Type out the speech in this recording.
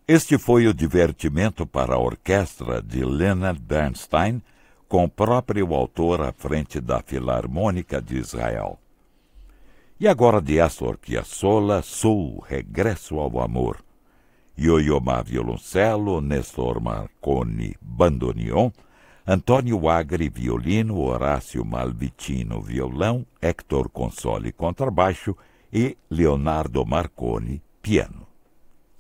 Este foi o divertimento para a orquestra de Leonard Bernstein, com o próprio autor à frente da Filarmônica de Israel. E agora de Astor Piazzolla, Soul, Regresso ao Amor. Yo-Yo Ma, violoncelo, Nestor Marconi, bandoneon, Antônio Agri, violino, Horácio Malvitino, violão, Héctor Consoli, contrabaixo e Leonardo Marconi, piano.